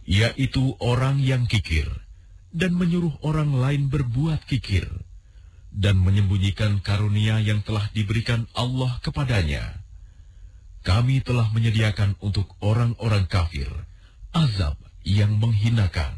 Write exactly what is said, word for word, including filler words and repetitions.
yaitu orang yang kikir dan menyuruh orang lain berbuat kikir dan menyembunyikan karunia yang telah diberikan Allah kepadanya. Kami telah menyediakan untuk orang-orang kafir azab yang menghinakan.